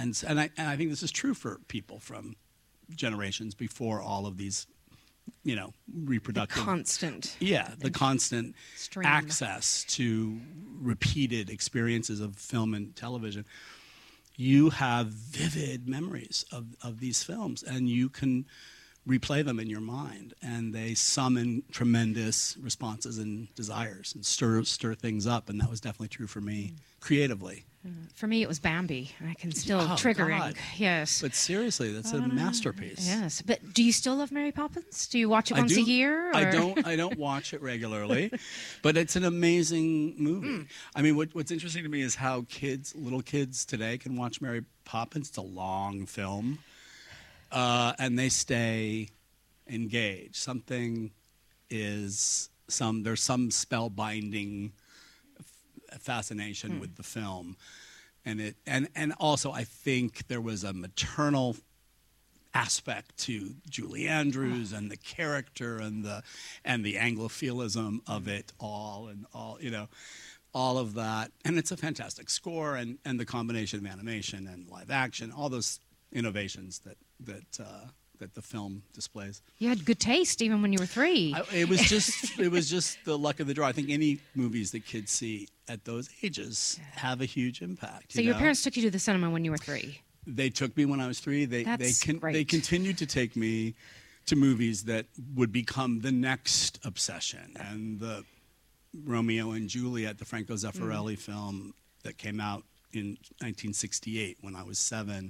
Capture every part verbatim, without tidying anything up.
and and I and I think this is true for people from generations before all of these, you know, reproductive the constant yeah the constant stream. access to repeated experiences of film and television. You have vivid memories of, of these films, and you can replay them in your mind, and they summon tremendous responses and desires and stir stir things up, and that was definitely true for me creatively. For me, it was Bambi. I can still Oh, triggering. God. Yes. But seriously, that's a masterpiece. Yes. But do you still love Mary Poppins? Do you watch it I once do, a year? Or? I don't. I don't watch it regularly, but it's an amazing movie. Mm. I mean, what, what's interesting to me is how kids, little kids today, can watch Mary Poppins. It's a long film, uh, and they stay engaged. Something is some. There's some spellbinding f- fascination Mm. with the film, and it and and also I think there was a maternal aspect to Julie Andrews and the character and the and the Anglophilism of it all and all you know all of that, and it's a fantastic score and and the combination of animation and live action, all those innovations that that uh, that the film displays. You had good taste even when you were three. I, it was just it was just the luck of the draw. I think any movies that kids see at those ages have a huge impact. So you your know? parents took you to the cinema when you were three. They took me when I was three. They That's they con- great. they continued to take me to movies that would become the next obsession. And the Romeo and Juliet, the Franco Zeffirelli mm. film that came out in nineteen sixty-eight when I was seven,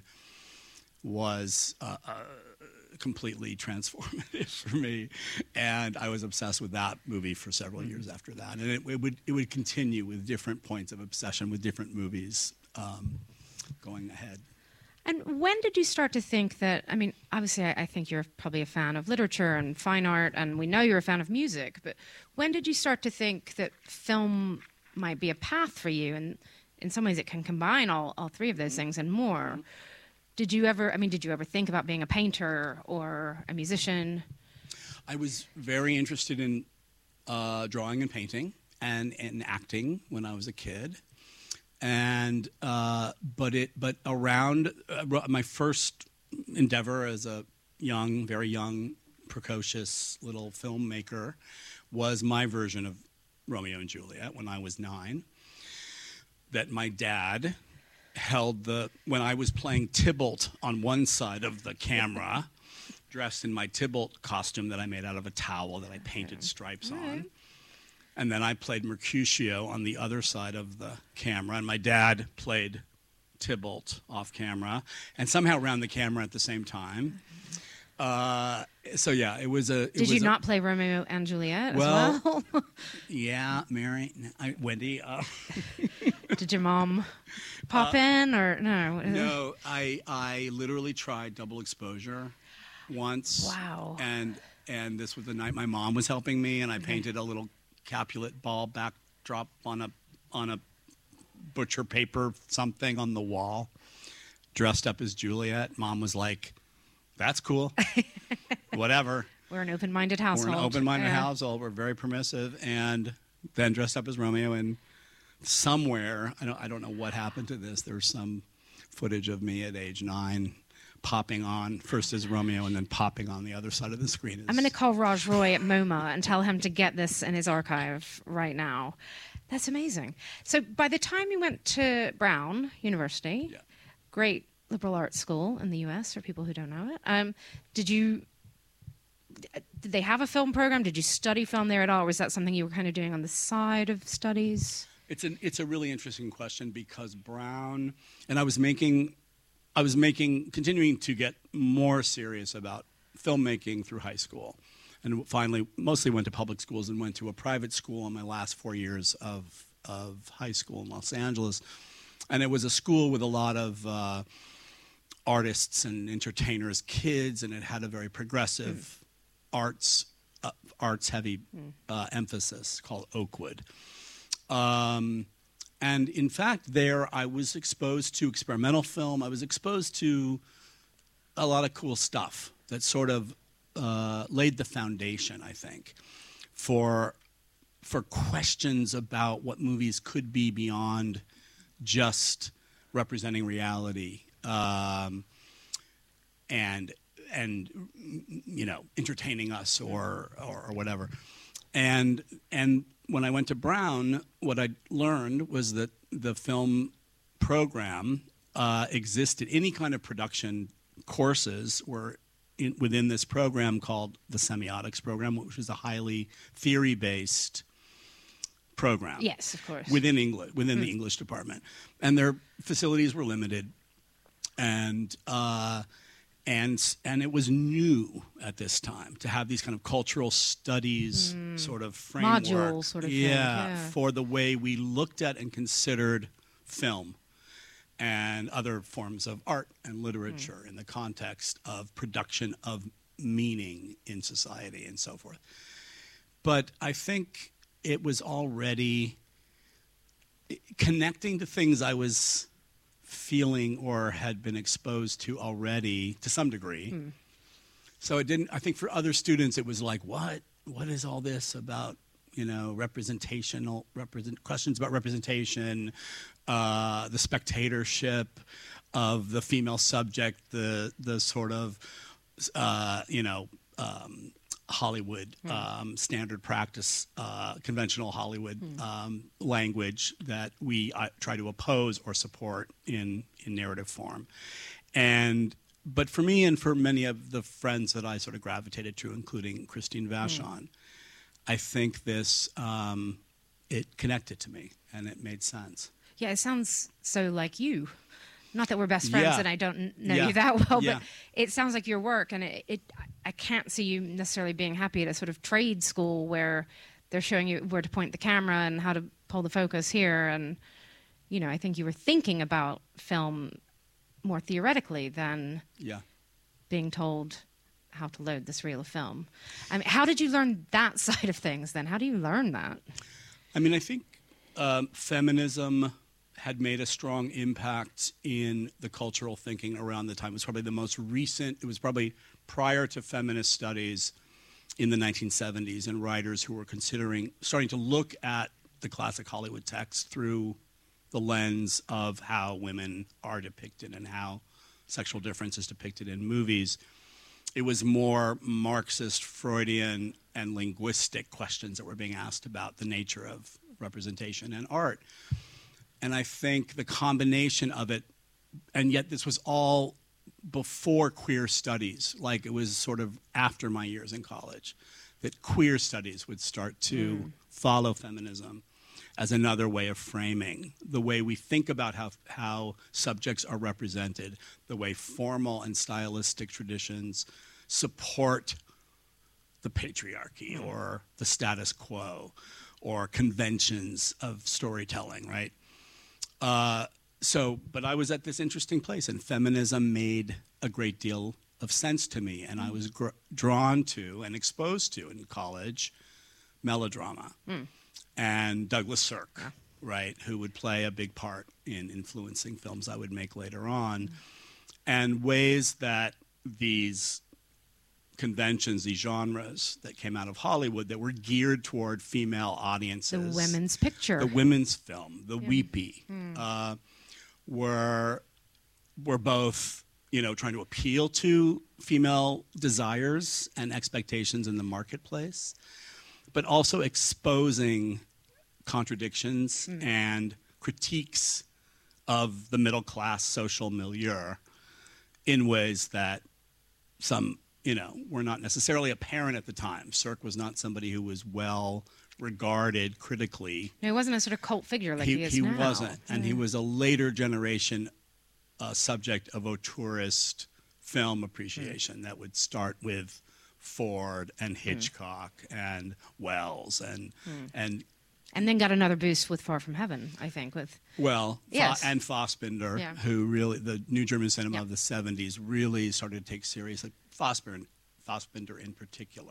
was uh, uh, completely transformative for me, and I was obsessed with that movie for several mm. years after that. And it, it would it would continue with different points of obsession with different movies um, going ahead. And when did you start to think that, I mean, obviously I, I think you're probably a fan of literature and fine art, and we know you're a fan of music, but when did you start to think that film might be a path for you? And in some ways it can combine all, all three of those things and more. Mm-hmm. Did you ever, I mean, did you ever think about being a painter or a musician? I was very interested in uh, drawing and painting and, and acting when I was a kid. And uh, but it but around uh, my first endeavor as a young, very young, precocious little filmmaker was my version of Romeo and Juliet when I was nine. That my dad held the when I was playing Tybalt on one side of the camera, dressed in my Tybalt costume that I made out of a towel that I painted stripes All on. right. And then I played Mercutio on the other side of the camera, and my dad played Tybalt off camera, and somehow around the camera at the same time. Uh, so yeah, it was a. It Did was you a, not play Romeo and Juliet well, as well? Yeah, Mary, I, Wendy. Uh, Did your mom pop uh, in or no? No, I I literally tried double exposure once. Wow. And and this was the night my mom was helping me, and I painted a little Capulet ball backdrop on a on a butcher paper something on the wall, dressed up as Juliet. Mom was like, "That's cool, whatever." We're an open-minded household. We're an open-minded yeah. household. We're very permissive, and then dressed up as Romeo. And somewhere, I don't I don't know what happened to this. There's some footage of me at age nine popping on first as Romeo and then popping on the other side of the screen. I'm going to call Raj Roy at MoMA and tell him to get this in his archive right now. That's amazing. So by the time you went to Brown University, yeah. great liberal arts school in the U S for people who don't know it, um, did you, did they have a film program? Did you study film there at all? Or was that something you were kind of doing on the side of studies? It's an it's a really interesting question because Brown, and I was making I was making, continuing to get more serious about filmmaking through high school. And finally, mostly went to public schools and went to a private school in my last four years of, of high school in Los Angeles. And it was a school with a lot of uh, artists and entertainers, kids, and it had a very progressive mm. arts, uh, arts-heavy mm. uh, emphasis called Oakwood. Um, And in fact, there I was exposed to experimental film. I was exposed to a lot of cool stuff that sort of uh, laid the foundation, I think, for for questions about what movies could be beyond just representing reality um, and and you know entertaining us or, or or whatever. And and when I went to Brown, what I learned was that the film program uh, existed. Any kind of production courses were in, within this program called the Semiotics program, which was a highly theory-based program. Yes, of course. Within English, within mm. the English department, and their facilities were limited, and uh, and and it was new at this time to have these kind of cultural studies mm. sort of framework, module sort of yeah, thing, yeah, for the way we looked at and considered film and other forms of art and literature mm. in the context of production of meaning in society and so forth. But I think it was already connecting to things I was feeling or had been exposed to already to some degree. Mm. So it didn't, I think for other students, it was like, what? What is all this about, you know, representational, represent, questions about representation, uh, the spectatorship of the female subject, the, the sort of, uh, you know, um, Hollywood mm. um, standard practice, uh, conventional Hollywood mm. um, language that we uh, try to oppose or support in, in narrative form. And but for me and for many of the friends that I sort of gravitated to, including Christine Vachon, mm. I think this, um, it connected to me and it made sense. Yeah, it sounds so like you. Not that we're best friends yeah. and I don't know yeah. you that well, yeah. but it sounds like your work, and it, it I can't see you necessarily being happy at a sort of trade school where they're showing you where to point the camera and how to pull the focus here. And, you know, I think you were thinking about film more theoretically than yeah. being told how to load this reel of film. I mean, how did you learn that side of things then? How do you learn that? I mean, I think um, feminism had made a strong impact in the cultural thinking around the time. It was probably the most recent, it was probably prior to feminist studies in the nineteen seventies, and writers who were considering, starting to look at the classic Hollywood text through the lens of how women are depicted and how sexual difference is depicted in movies. It was more Marxist, Freudian, and linguistic questions that were being asked about the nature of representation and art. And I think the combination of it, and yet this was all before queer studies, like it was sort of after my years in college, that queer studies would start to mm. follow feminism as another way of framing the way we think about how, how subjects are represented, the way formal and stylistic traditions support the patriarchy mm. or the status quo or conventions of storytelling, right? Uh, so, but I was at this interesting place, and feminism made a great deal of sense to me, and mm. I was gr- drawn to and exposed to in college melodrama mm. and Douglas Sirk, yeah. right, who would play a big part in influencing films I would make later on, mm. and ways that these conventions, these genres that came out of Hollywood that were geared toward female audiences. The women's picture. The women's film, the yeah. weepy, mm. uh, were, were both, you know, trying to appeal to female desires and expectations in the marketplace, but also exposing contradictions mm. and critiques of the middle-class social milieu in ways that some you know, were not necessarily apparent at the time. Sirk was not somebody who was well regarded critically. No, he wasn't a sort of cult figure like he, he is he now. He wasn't, and yeah. he was a later generation uh, subject of auteurist film appreciation mm. that would start with Ford and Hitchcock mm. and Wells and mm. and. And then got another boost with Far From Heaven, I think, with well, yes. Fa- and Fassbinder, yeah. who really the new German cinema yeah. of the seventies really started to take seriously. Fassbinder, Fassbinder in particular,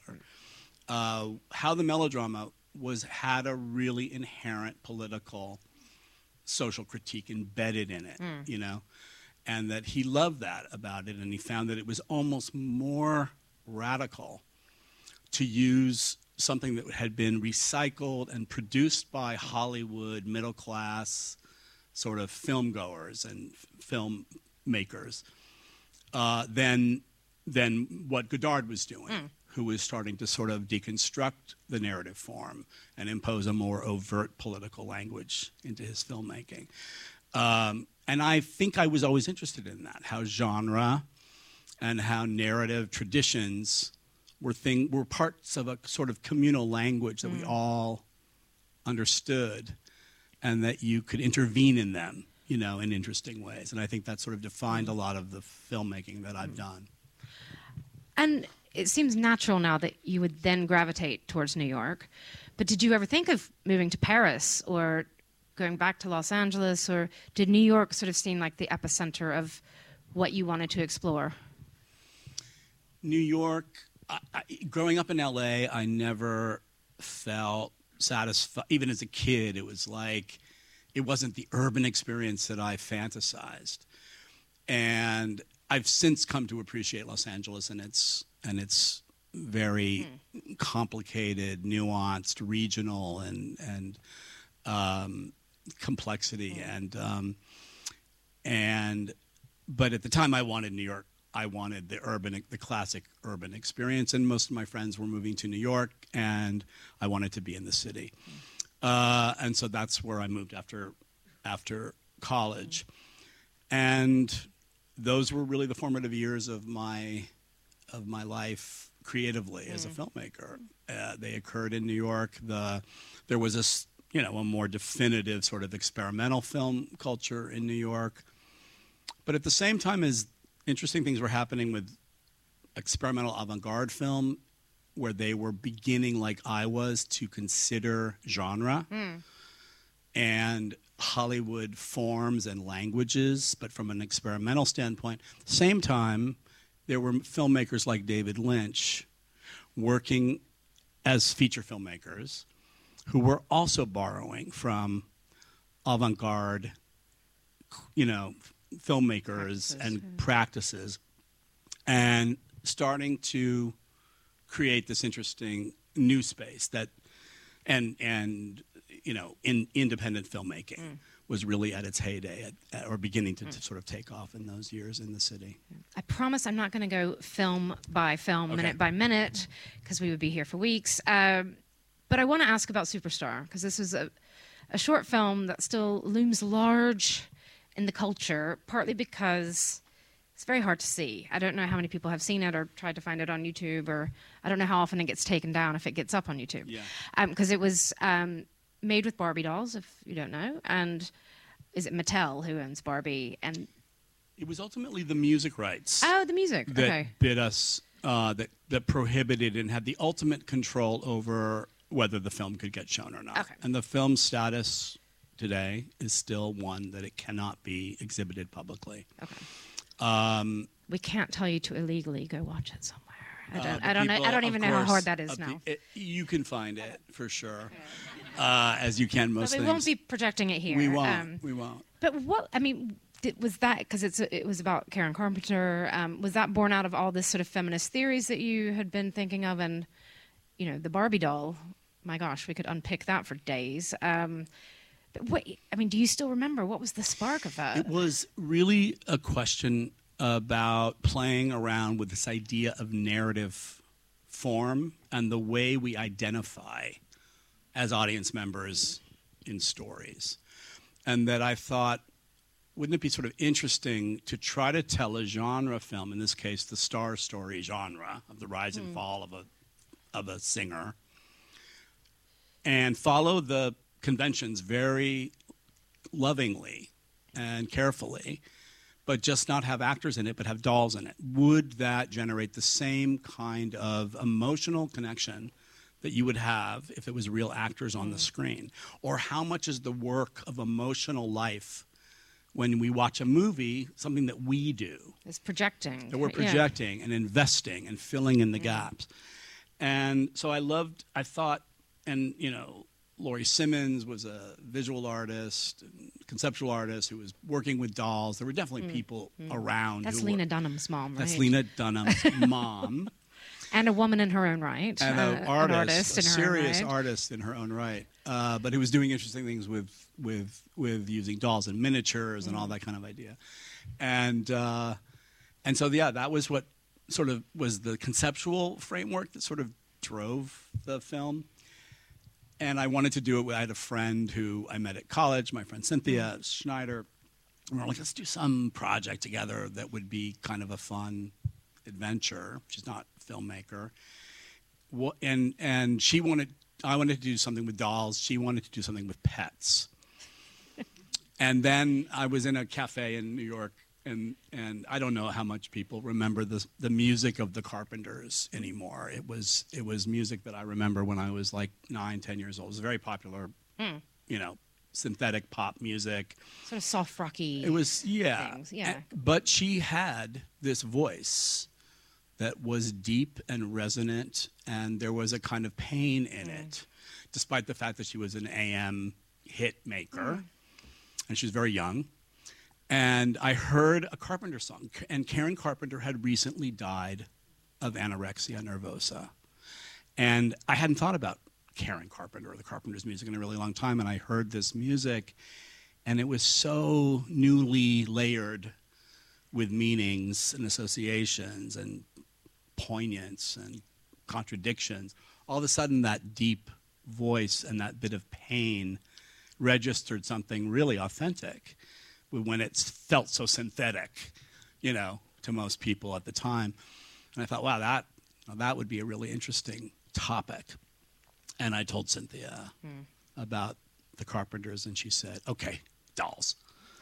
uh, how the melodrama was had a really inherent political, social critique embedded in it, mm. you know, and that he loved that about it, and he found that it was almost more radical to use something that had been recycled and produced by Hollywood middle class sort of film goers and f- film makers uh, than than what Godard was doing, Mm. who was starting to sort of deconstruct the narrative form and impose a more overt political language into his filmmaking. Um, and I think I was always interested in that, how genre and how narrative traditions were thing were parts of a sort of communal language that mm. we all understood, and that you could intervene in them, you know, in interesting ways. And I think that sort of defined a lot of the filmmaking that I've done. And it seems natural now that you would then gravitate towards New York. But did you ever think of moving to Paris or going back to Los Angeles, or did New York sort of seem like the epicenter of what you wanted to explore? New York, I, I, growing up in L A, I never felt satisfied. Even as a kid, it was like, it wasn't the urban experience that I fantasized. And I've since come to appreciate Los Angeles and its and its very mm. complicated, nuanced, regional, and and um, complexity. Mm. And um, and but at the time, I wanted New York. I wanted the urban, the classic urban experience, and most of my friends were moving to New York, and I wanted to be in the city. Uh, and so that's where I moved after after college. And those were really the formative years of my of my life creatively mm. as a filmmaker. Uh, they occurred in New York. The there was a you know a more definitive sort of experimental film culture in New York, but at the same time as interesting things were happening with experimental avant-garde film, where they were beginning, like I was, to consider genre mm. and Hollywood forms and languages, but from an experimental standpoint. At the same time, there were filmmakers like David Lynch working as feature filmmakers who were also borrowing from avant-garde, you know, filmmakers practices, and yeah. practices, and starting to create this interesting new space that, and and you know, in independent filmmaking mm. was really at its heyday, at, at, or beginning to, mm. to sort of take off in those years in the city. I promise I'm not going to go film by film, okay. minute by minute, because we would be here for weeks. Um, but I want to ask about Superstar, because this is a, a short film that still looms large in the culture, partly because it's very hard to see. I don't know how many people have seen it or tried to find it on YouTube, or I don't know how often it gets taken down if it gets up on YouTube. Yeah. Because um, it was um, made with Barbie dolls, if you don't know, and is it Mattel who owns Barbie? And it was ultimately the music rights. Oh, the music. That okay. bid us, uh, that that prohibited and had the ultimate control over whether the film could get shown or not. Okay. And the film's status today is still one that it cannot be exhibited publicly. Okay. Um, we can't tell you to illegally go watch it somewhere. I don't. Uh, I don't. people, know, I don't even know how hard that is uh, now. It, you can find it for sure, uh, as you can most but we things. won't be projecting it here. We won't. Um, we won't. But what I mean did, was that because it's it was about Karen Carpenter. Um, was that born out of all this sort of feminist theories that you had been thinking of, and you know the Barbie doll? My gosh, we could unpick that for days. Um, but what I mean, do you still remember what was the spark of that? It was really a question about playing around with this idea of narrative form and the way we identify as audience members in stories. And that I thought, wouldn't it be sort of interesting to try to tell a genre film, in this case the Star Story genre of the rise and mm. fall of a of a singer, and follow the conventions very lovingly and carefully, but just not have actors in it, but have dolls in it. Would that generate the same kind of emotional connection that you would have if it was real actors on the screen? Or how much is the work of emotional life when we watch a movie something that we do? It's projecting. That we're projecting yeah. and investing and filling in the yeah. gaps. And so I loved, I thought, and you know, Laurie Simmons was a visual artist, conceptual artist who was working with dolls. There were definitely mm. people mm. around. That's who Lena were, Dunham's mom, right? That's Lena Dunham's mom. And a woman in her own right. And uh, an artist, an artist a in her serious own right. artist in her own right, uh, but who was doing interesting things with with with using dolls and miniatures mm. and all that kind of idea, and uh, and so yeah, that was what sort of was the conceptual framework that sort of drove the film. And I wanted to do it. I had a friend who I met at college, my friend Cynthia mm. Schneider. And we're like, let's do some project together that would be kind of a fun adventure. She's not a filmmaker. And and she wanted, I wanted to do something with dolls. She wanted to do something with pets. And then I was in a cafe in New York, and and I don't know how much people remember the the music of the Carpenters anymore. It was it was music that I remember when I was like nine, ten years old. It was very popular, mm. you know, synthetic pop music. Sort of soft rocky. It was yeah. Things. Yeah. And, but she had this voice that was deep and resonant, and there was a kind of pain in mm. it, despite the fact that she was an A M hit maker, mm. and she was very young. And I heard a Carpenter song, and Karen Carpenter had recently died of anorexia nervosa. And I hadn't thought about Karen Carpenter or the Carpenters' music in a really long time, and I heard this music, and it was so newly layered with meanings and associations and poignance and contradictions. All of a sudden, that deep voice and that bit of pain registered something really authentic when it felt so synthetic, you know, to most people at the time. And I thought, wow, that that would be a really interesting topic. And I told Cynthia mm. about the Carpenters, and she said, okay, dolls.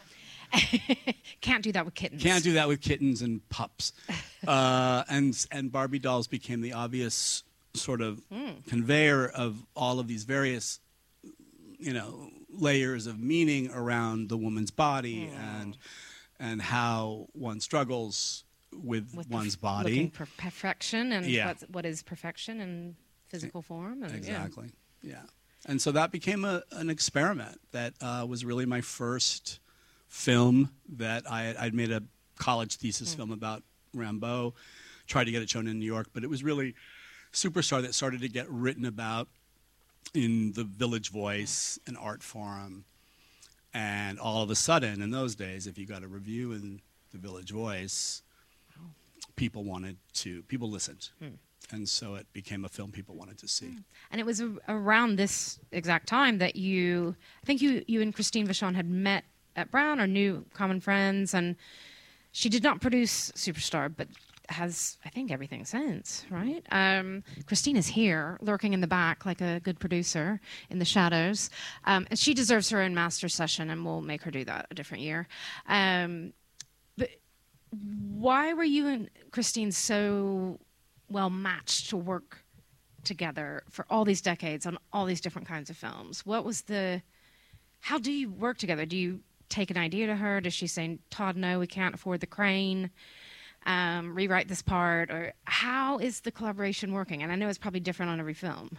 Can't do that with kittens. Can't do that with kittens and pups. uh, and and Barbie dolls became the obvious sort of mm. conveyor of all of these various, you know, layers of meaning around the woman's body mm. and and how one struggles with, with one's perf- body. Looking for perfection and yeah. what's, what is perfection in physical form. And, exactly, yeah. yeah. And so that became a, an experiment that uh, was really my first film that I, I'd made a college thesis mm. film about Rimbaud, tried to get it shown in New York, but it was really Superstar that started to get written about in the Village Voice and Art Forum. And all of a sudden, in those days, if you got a review in the Village Voice, wow. people wanted to, people listened. Hmm. And so it became a film people wanted to see. And it was a, around this exact time that you, I think you, you and Christine Vachon had met at Brown or knew common friends. And she did not produce Superstar, but has, I think, everything since, right? Um, Christine is here, lurking in the back like a good producer in the shadows. Um, and she deserves her own master session, and we'll make her do that a different year. Um, but why were you and Christine so well matched to work together for all these decades on all these different kinds of films? What was the, how do you work together? Do you take an idea to her? Does she say, Todd, no, we can't afford the crane? Um, rewrite this part, or how is the collaboration working? And I know it's probably different on every film.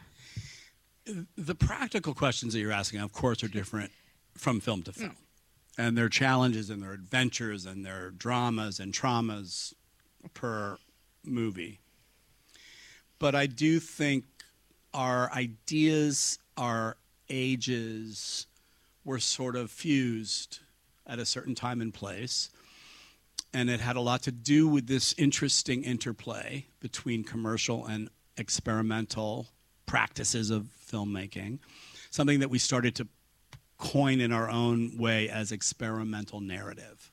The practical questions that you're asking, of course, are different from film to film. Mm. And their challenges and their adventures and their dramas and traumas per movie. But I do think our ideas, our ages were sort of fused at a certain time and place. And it had a lot to do with this interesting interplay between commercial and experimental practices of filmmaking, something that we started to coin in our own way as experimental narrative.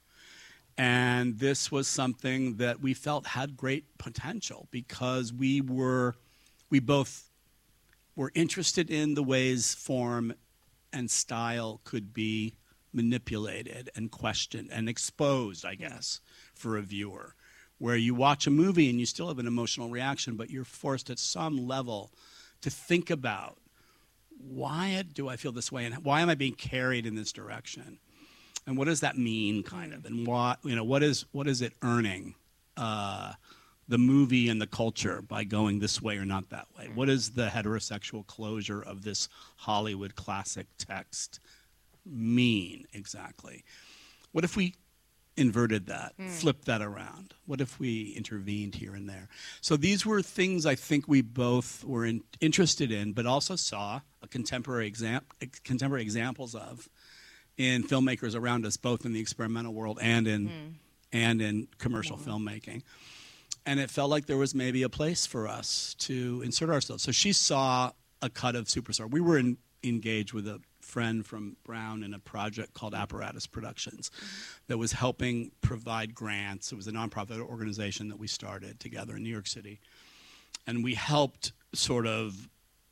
And this was something that we felt had great potential because we were, we both were interested in the ways form and style could be manipulated and questioned and exposed, I guess, for a viewer, where you watch a movie and you still have an emotional reaction, but you're forced at some level to think about, why do I feel this way, and why am I being carried in this direction, and what does that mean, kind of, and what you know, what is what is it earning uh, the movie and the culture by going this way or not that way? What is the heterosexual closure of this Hollywood classic text mean exactly? What if we inverted that, mm. flipped that around? What if we intervened here and there? So these were things I think we both were in, interested in, but also saw a contemporary exam, contemporary examples of in filmmakers around us, both in the experimental world and in mm. and in commercial mm. filmmaking. And it felt like there was maybe a place for us to insert ourselves. So she saw a cut of Superstar. We were in, engaged with a friend from Brown in a project called Apparatus Productions mm-hmm. that was helping provide grants. It was a nonprofit organization that we started together in New York City. And we helped sort of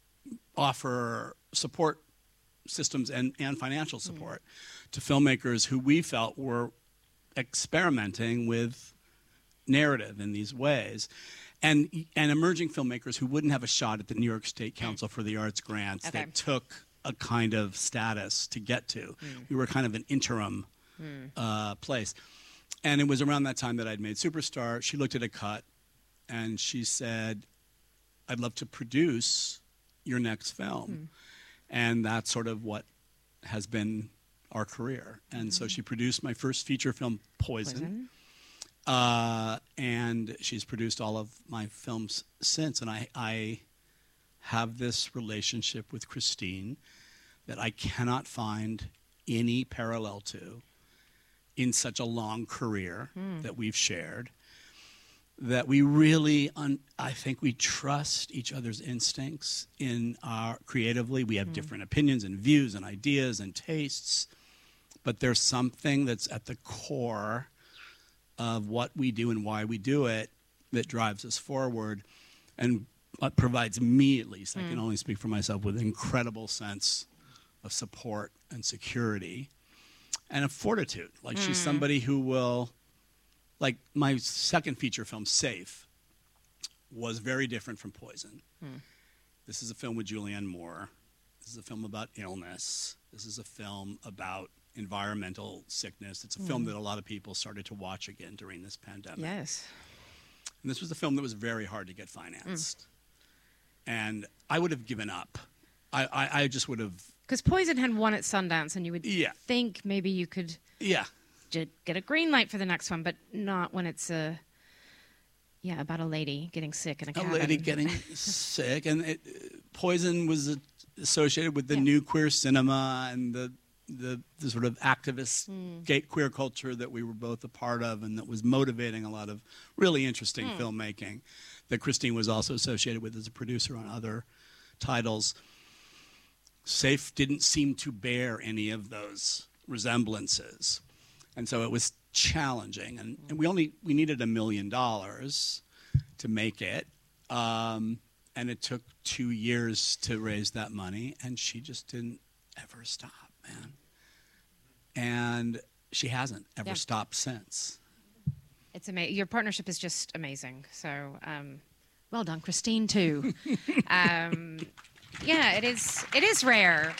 offer support systems and, and financial support mm-hmm. to filmmakers who we felt were experimenting with narrative in these ways. And, and emerging filmmakers who wouldn't have a shot at the New York State Council for the Arts grants okay. that took a kind of status to get to. Mm. We were kind of an interim mm. uh, place. And it was around that time that I'd made Superstar. She looked at a cut and she said, I'd love to produce your next film. Mm. And that's sort of what has been our career. And mm. so she produced my first feature film, Poison. Poison. Uh, and she's produced all of my films since. And I, I have this relationship with Christine that I cannot find any parallel to in such a long career mm. that we've shared, that we really, un- I think we trust each other's instincts in our creatively. We have mm. different opinions and views and ideas and tastes, but there's something that's at the core of what we do and why we do it that drives us forward and what provides me, at least, mm. I can only speak for myself, with an incredible sense of support and security and of fortitude. Like mm. she's somebody who will, like my second feature film, Safe, was very different from Poison. Mm. This is a film with Julianne Moore. This is a film about illness. This is a film about environmental sickness. It's a mm. film that a lot of people started to watch again during this pandemic. Yes. And this was a film that was very hard to get financed. Mm. And I would have given up. I, I, I just would have... Because Poison had won at Sundance, and you would yeah. think maybe you could yeah. j- get a green light for the next one, but not when it's a... Yeah, about a lady getting sick in a cabin. A lady getting sick. And it, Poison was associated with the yeah. new queer cinema and the The, the sort of activist mm. gay queer culture that we were both a part of and that was motivating a lot of really interesting mm. filmmaking that Christine was also associated with as a producer on other titles. Safe didn't seem to bear any of those resemblances. And so it was challenging. And, and we only we needed a million dollars to make it. Um, and it took two years to raise that money. And she just didn't ever stop, man. And she hasn't ever yeah. stopped since. It's amazing. Your partnership is just amazing. So, um, well done, Christine, too. um, yeah, it is. It is rare.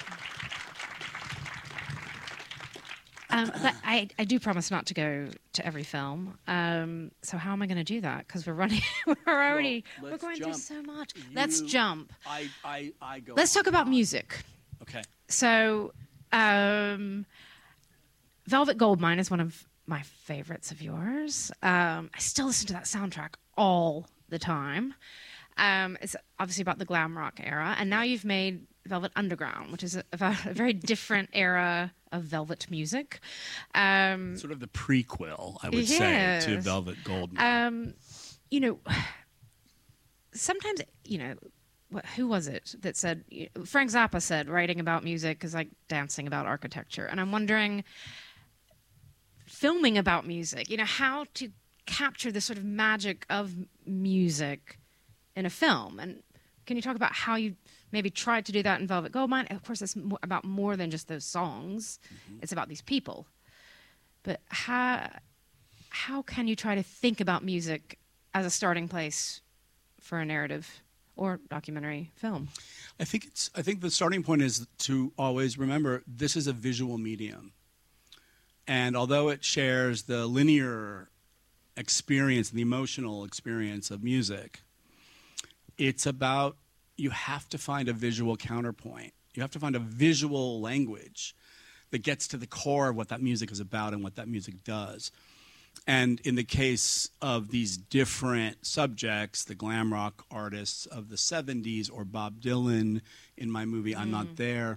Um, but I, I do promise not to go to every film. Um, so how am I going to do that? Because we're running. We're already. Well, we're going jump. through so much. You, let's jump. I, I, I go. Let's talk about on. music. Okay. So. Um, Velvet Goldmine is one of my favorites of yours. Um, I still listen to that soundtrack all the time. Um, it's obviously about the glam rock era, and now you've made Velvet Underground, which is a, about a very different era of Velvet music. Um, sort of the prequel, I would yes. say, to Velvet Goldmine. Um, you know, sometimes, you know, What, who was it that said, Frank Zappa said, writing about music is like dancing about architecture. And I'm wondering, filming about music, you know, how to capture the sort of magic of music in a film. And can you talk about how you maybe tried to do that in Velvet Goldmine? Of course, it's more about more than just those songs. Mm-hmm. It's about these people. But how, how can you try to think about music as a starting place for a narrative or documentary film? I think it's. I think the starting point is to always remember this is a visual medium, and although it shares the linear experience, the emotional experience of music, it's about you have to find a visual counterpoint. You have to find a visual language that gets to the core of what that music is about and what that music does. And in the case of these different subjects, the glam rock artists of the seventies or Bob Dylan in my movie I'm Not There,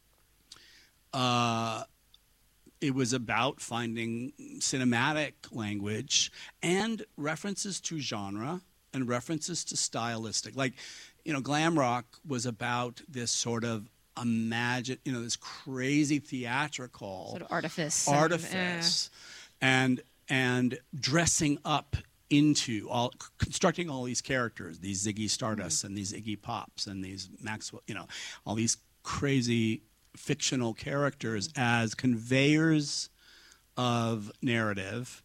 uh, it was about finding cinematic language and references to genre and references to stylistic. Like, you know, glam rock was about this sort of imagine, you know, this crazy theatrical Sort of artifice. artifice and, uh, and, and dressing up into all, constructing all these characters, these Ziggy Stardusts mm. and these Iggy Pops and these Maxwell, you know, all these crazy fictional characters as conveyors of narrative,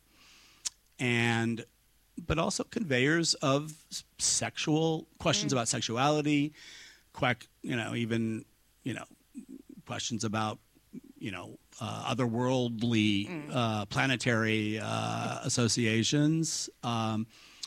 and but also conveyors of sexual questions mm. about sexuality, quack, you know, even you know questions about you know uh, otherworldly mm. uh, planetary uh, associations. Um,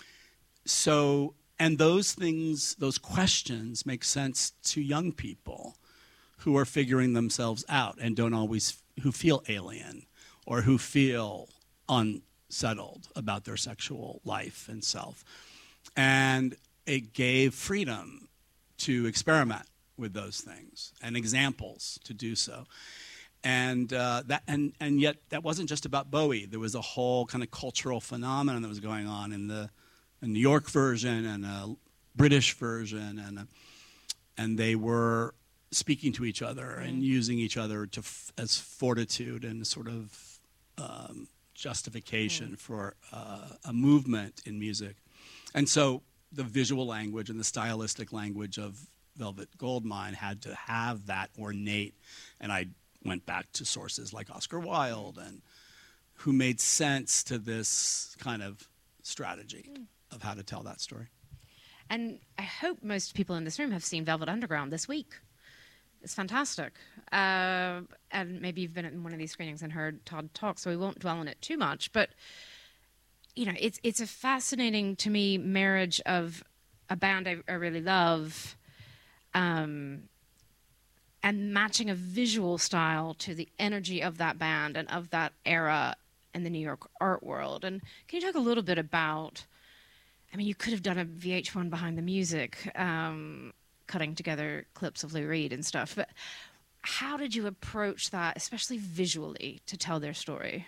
so, and those things, those questions make sense to young people who are figuring themselves out and don't always, who feel alien or who feel unsettled about their sexual life and self. And it gave freedom to experiment with those things and examples to do so. And uh, that, and, and yet that wasn't just about Bowie. There was a whole kind of cultural phenomenon that was going on in the, the New York version and a British version, and a, and they were speaking to each other mm. and using each other to f- as fortitude and sort of um, justification mm. for uh, a movement in music. And so the visual language and the stylistic language of Velvet Goldmine had to have that ornate, and I went back to sources like Oscar Wilde, and who made sense to this kind of strategy mm. of how to tell that story. And I hope most people in this room have seen Velvet Underground this week. It's fantastic. Uh, and maybe you've been at one of these screenings and heard Todd talk, so we won't dwell on it too much. But, you know, it's it's a fascinating, to me, marriage of a band I, I really love um, and matching a visual style to the energy of that band and of that era in the New York art world. And can you talk a little bit about, I mean, you could have done a V H one behind the music, um, cutting together clips of Lou Reed and stuff. But how did you approach that, especially visually, to tell their story?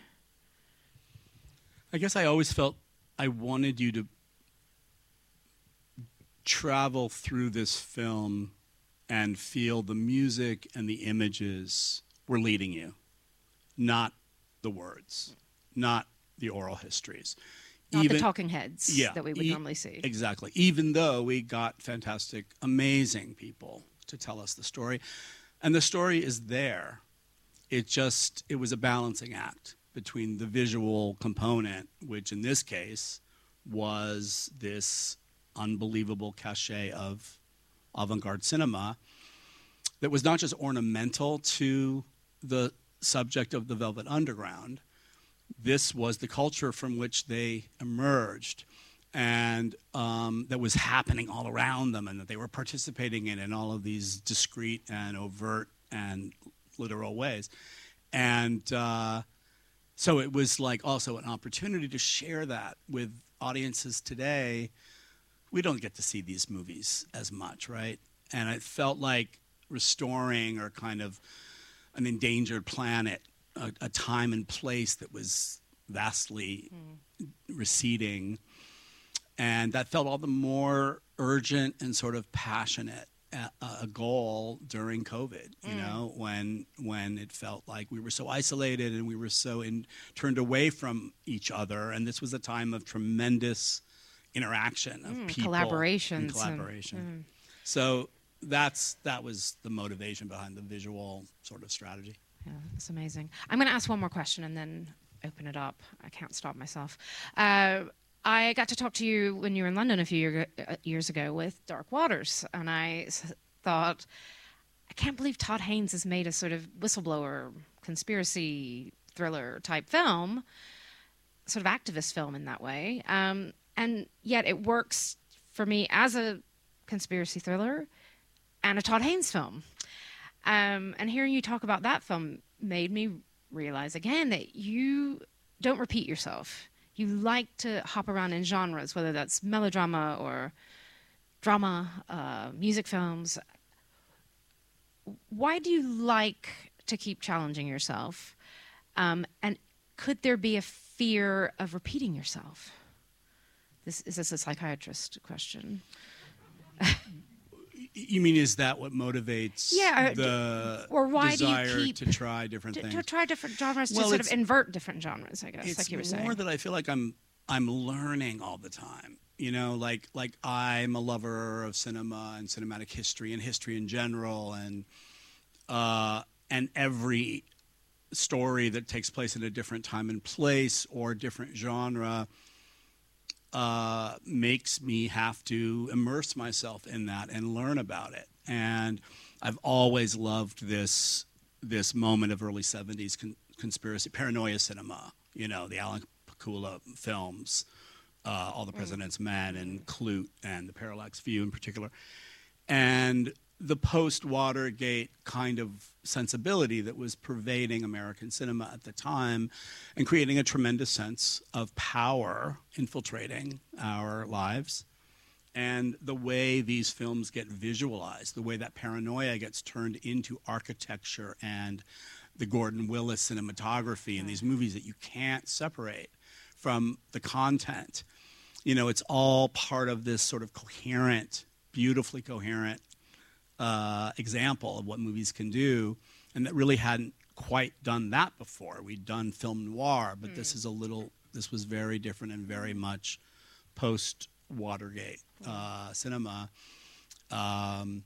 I guess I always felt I wanted you to travel through this film and feel the music and the images were leading you, not the words, not the oral histories. Not Even, the talking heads yeah, that we would e- normally see. Exactly. Even though we got fantastic, amazing people to tell us the story. And the story is there. It just, it was a balancing act between the visual component, which in this case was this unbelievable cachet of avant-garde cinema that was not just ornamental to the subject of the Velvet Underground. This was the culture from which they emerged, and um, that was happening all around them, and that they were participating in in all of these discreet and overt and literal ways. And uh, so it was like also an opportunity to share that with audiences today. We don't get to see these movies as much, right? And it felt like restoring or kind of an endangered planet, a, a time and place that was vastly mm. receding. And that felt all the more urgent and sort of passionate a, a goal during COVID, you mm. know, when when it felt like we were so isolated and we were so in, turned away from each other. And this was a time of tremendous interaction of mm, people. Collaborations. And collaboration. And, mm. So that's that was the motivation behind the visual sort of strategy. Yeah, that's amazing. I'm going to ask one more question and then open it up. I can't stop myself. Uh, I got to talk to you when you were in London a few year, uh, years ago with Dark Waters, and I s- thought, I can't believe Todd Haynes has made a sort of whistleblower, conspiracy thriller type film, sort of activist film in that way, um, and yet it works for me as a conspiracy thriller and a Todd Haynes film. Um, and hearing you talk about that film made me realize again that you don't repeat yourself. you like to hop around in genres, whether that's melodrama or drama, uh, music films. Why do you like to keep challenging yourself? Um, and could there be a fear of repeating yourself? This is this a psychiatrist question? You mean, is that what motivates yeah, the or why desire do you keep, to try different to, things? To try different genres, well, to sort of invert different genres, I guess, it's like you were saying. more that I feel like I'm I'm learning all the time. You know, like like I'm a lover of cinema and cinematic history and history in general, and uh, and every story that takes place in a different time and place or different genre uh, makes me have to immerse myself in that and learn about it. And I've always loved this this moment of early seventies con- conspiracy paranoia cinema. You know, the Alan Pakula films, uh, All the President's Men, and Klute, and The Parallax View in particular, and the post-Watergate kind of sensibility that was pervading American cinema at the time and creating a tremendous sense of power infiltrating our lives. And the way these films get visualized, the way that paranoia gets turned into architecture and the Gordon Willis cinematography in these movies that you can't separate from the content. You know, it's all part of this sort of coherent, beautifully coherent Uh, example of what movies can do, and that really hadn't quite done that before. We'd done film noir, but mm. this is a little, this was very different and very much post-Watergate uh, cinema, um,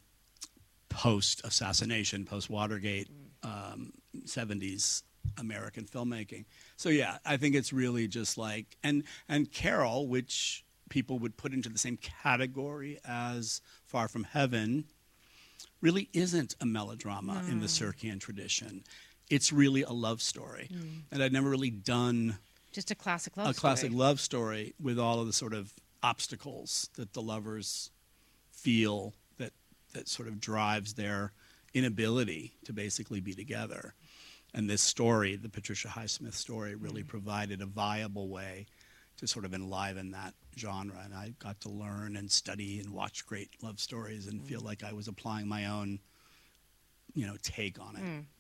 post-assassination, post-Watergate um, seventies American filmmaking. So yeah, I think it's really just like, and and Carol, which people would put into the same category as Far From Heaven, really isn't a melodrama no. in the Sirkian tradition. It's really a love story. Mm. And I'd never really done just a classic love a story. classic love story with all of the sort of obstacles that the lovers feel that that sort of drives their inability to basically be together. And this story, the Patricia Highsmith story, really mm. provided a viable way to sort of enliven that genre. And I got to learn and study and watch great love stories and mm. feel like I was applying my own, you know, take on it. Mm.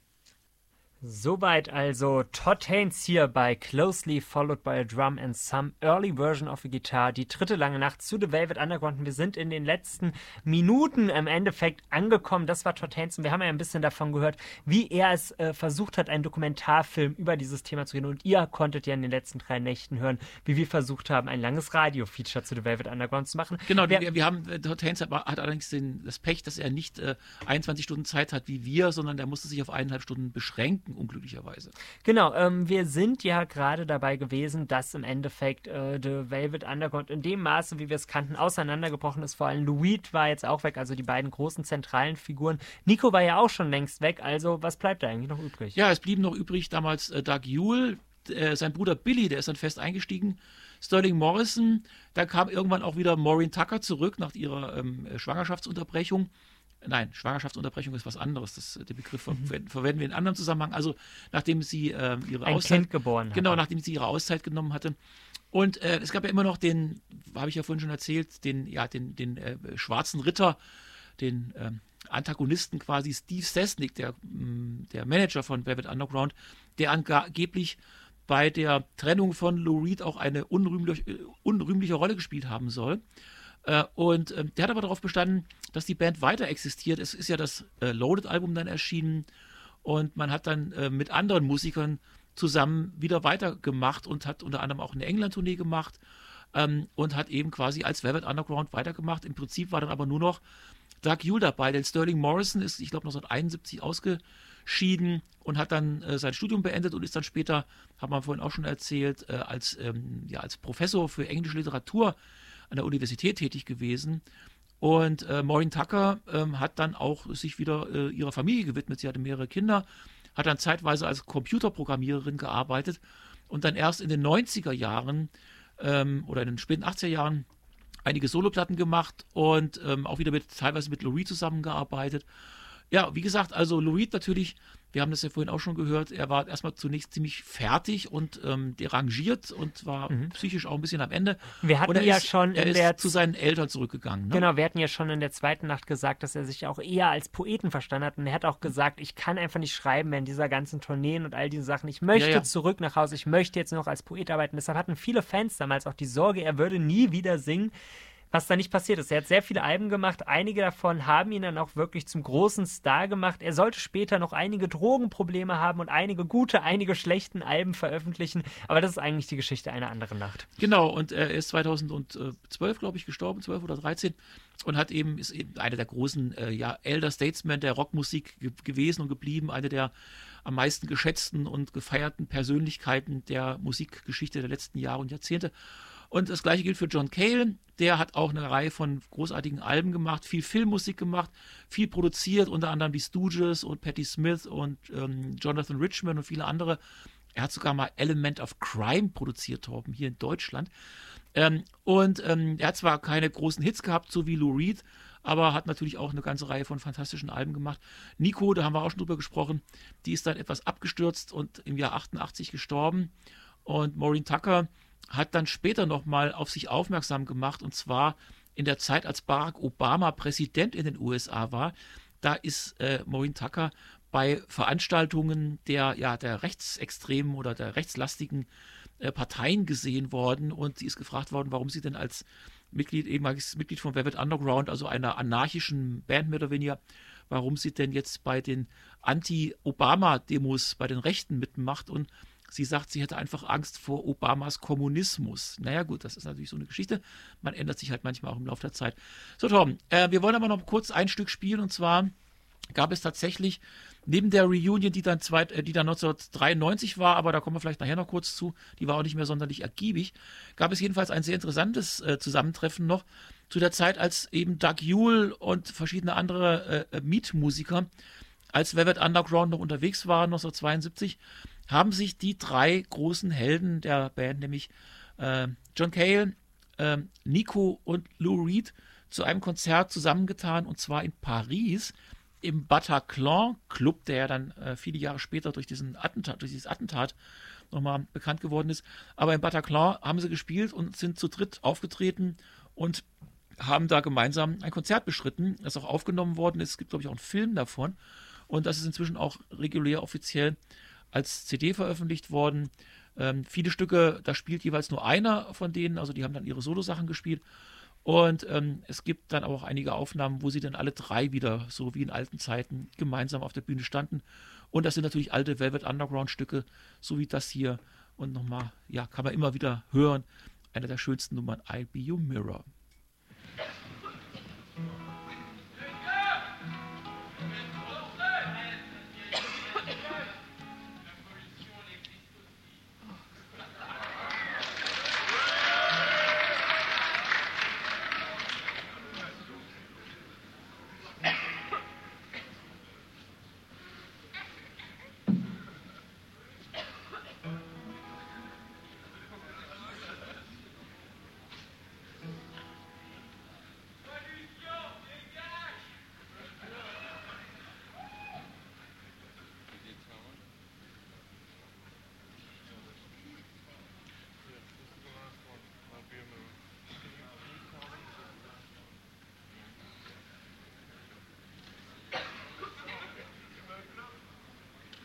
Soweit also Todd Haynes hier bei Closely Followed by a Drum and Some Early Version of a Guitar, die dritte lange Nacht zu The Velvet Underground. Und wir sind in den letzten Minuten im Endeffekt angekommen. Das war Todd Haynes und wir haben ja ein bisschen davon gehört, wie er es äh, versucht hat, einen Dokumentarfilm über dieses Thema zu gehen. Und ihr konntet ja in den letzten drei Nächten hören, wie wir versucht haben, ein langes Radio-Feature zu The Velvet Underground zu machen. Genau, wir, wir haben, Todd Haynes hat, hat allerdings den, das Pech, dass er nicht äh, einundzwanzig Stunden Zeit hat wie wir, sondern er musste sich auf eineinhalb Stunden beschränken, unglücklicherweise. Genau, ähm, wir sind ja gerade dabei gewesen, dass im Endeffekt äh, The Velvet Underground in dem Maße, wie wir es kannten, auseinandergebrochen ist. Vor allem Louis war jetzt auch weg, also die beiden großen zentralen Figuren. Nico war ja auch schon längst weg, also was bleibt da eigentlich noch übrig? Ja, es blieb noch übrig damals äh, Doug Yule, äh, sein Bruder Billy, der ist dann fest eingestiegen, Sterling Morrison, da kam irgendwann auch wieder Maureen Tucker zurück nach ihrer ähm, Schwangerschaftsunterbrechung. Nein, Schwangerschaftsunterbrechung ist was anderes. Das, den Begriff ver mhm. verwenden wir in anderem Zusammenhang. Also nachdem sie äh, ihre Ein Auszeit Kind geboren hat. Genau, nachdem sie ihre Auszeit genommen hatte. Und äh, es gab ja immer noch den, habe ich ja vorhin schon erzählt, den, ja, den, den äh, schwarzen Ritter, den äh, Antagonisten quasi, Steve Sesnick, der, mh, der Manager von Velvet Underground, der angeblich bei der Trennung von Lou Reed auch eine unrühmlich, äh, unrühmliche Rolle gespielt haben soll. Äh, und äh, der hat aber darauf bestanden, dass die Band weiter existiert. Es ist ja das äh, Loaded-Album dann erschienen und man hat dann äh, mit anderen Musikern zusammen wieder weitergemacht und hat unter anderem auch eine England-Tournee gemacht ähm, und hat eben quasi als Velvet Underground weitergemacht. Im Prinzip war dann aber nur noch Doug Yule dabei, denn Sterling Morrison ist, ich glaube, neunzehnhunderteinundsiebzig ausgeschieden und hat dann äh, sein Studium beendet und ist dann später, haben wir vorhin auch schon erzählt, äh, als, ähm, ja, als Professor für englische Literatur an der Universität tätig gewesen. Und äh, Maureen Tucker ähm, hat dann auch sich wieder äh, ihrer Familie gewidmet. Sie hatte mehrere Kinder, hat dann zeitweise als Computerprogrammiererin gearbeitet und dann erst in den neunziger Jahren ähm, oder in den späten achtziger Jahren einige Soloplatten gemacht und ähm, auch wieder mit, teilweise mit Lou Reed zusammengearbeitet. Ja, wie gesagt, also Lou Reed natürlich, wir haben das ja vorhin auch schon gehört, er war erstmal zunächst ziemlich fertig und ähm, derangiert und war mhm. psychisch auch ein bisschen am Ende. Wir hatten und er ja ist, schon er in ist der zu seinen Eltern zurückgegangen. Ne? Genau, wir hatten ja schon in der zweiten Nacht gesagt, dass er sich auch eher als Poeten verstanden hat und er hat auch gesagt, ich kann einfach nicht schreiben während dieser ganzen Tourneen und all diese Sachen. Ich möchte ja, ja. zurück nach Hause, ich möchte jetzt noch als Poet arbeiten. Deshalb hatten viele Fans damals auch die Sorge, er würde nie wieder singen. Was da nicht passiert ist. Er hat sehr viele Alben gemacht. Einige davon haben ihn dann auch wirklich zum großen Star gemacht. Er sollte später noch einige Drogenprobleme haben und einige gute, einige schlechten Alben veröffentlichen. Aber das ist eigentlich die Geschichte einer anderen Nacht. Genau, und er ist zweitausendzwölf, glaube ich, gestorben, zwölf oder dreizehn. Und hat eben, ist eben einer der großen äh, ja, Elder Statesmen der Rockmusik ge- gewesen und geblieben. Eine der am meisten geschätzten und gefeierten Persönlichkeiten der Musikgeschichte der letzten Jahre und Jahrzehnte. Und das gleiche gilt für John Cale, der hat auch eine Reihe von großartigen Alben gemacht, viel Filmmusik gemacht, viel produziert, unter anderem die Stooges und Patti Smith und ähm, Jonathan Richman und viele andere. Er hat sogar mal Element of Crime produziert, Torben, hier in Deutschland. Ähm, und ähm, er hat zwar keine großen Hits gehabt, so wie Lou Reed, aber hat natürlich auch eine ganze Reihe von fantastischen Alben gemacht. Nico, da haben wir auch schon drüber gesprochen, die ist dann etwas abgestürzt und im Jahr achtundachtzig gestorben. Und Maureen Tucker hat dann später nochmal auf sich aufmerksam gemacht, und zwar in der Zeit, als Barack Obama Präsident in den U S A war. Da ist äh, Maureen Tucker bei Veranstaltungen der, ja, der rechtsextremen oder der rechtslastigen äh, Parteien gesehen worden, und sie ist gefragt worden, warum sie denn als Mitglied, ehemaliges Mitglied von Velvet Underground, also einer anarchischen Band mehr oder weniger, warum sie denn jetzt bei den Anti-Obama-Demos bei den Rechten mitmacht, und sie sagt, sie hätte einfach Angst vor Obamas Kommunismus. Naja gut, das ist natürlich so eine Geschichte. Man ändert sich halt manchmal auch im Laufe der Zeit. So, Torben, äh, wir wollen aber noch kurz ein Stück spielen, und zwar gab es tatsächlich neben der Reunion, die dann, zweit, äh, die dann neunzehnhundertdreiundneunzig war, aber da kommen wir vielleicht nachher noch kurz zu, die war auch nicht mehr sonderlich ergiebig, gab es jedenfalls ein sehr interessantes äh, Zusammentreffen noch zu der Zeit, als eben Doug Yule und verschiedene andere äh, Meat-Musiker als Velvet Underground noch unterwegs waren, neunzehnhundertzweiundsiebzig, haben sich die drei großen Helden der Band, nämlich äh, John Cale, äh, Nico und Lou Reed, zu einem Konzert zusammengetan, und zwar in Paris im Bataclan Club, der ja dann äh, viele Jahre später durch diesen Attentat, durch dieses Attentat nochmal bekannt geworden ist. Aber im Bataclan haben sie gespielt und sind zu dritt aufgetreten und haben da gemeinsam ein Konzert bestritten, das auch aufgenommen worden ist. Es gibt, glaube ich, auch einen Film davon, und das ist inzwischen auch regulär offiziell als C D veröffentlicht worden. Ähm, viele Stücke, da spielt jeweils nur einer von denen, also die haben dann ihre Solo-Sachen gespielt. Und ähm, es gibt dann auch einige Aufnahmen, wo sie dann alle drei wieder, so wie in alten Zeiten, gemeinsam auf der Bühne standen. Und das sind natürlich alte Velvet Underground-Stücke, so wie das hier. Und nochmal, ja, kann man immer wieder hören. Eine der schönsten Nummern, I'll Be Your Mirror.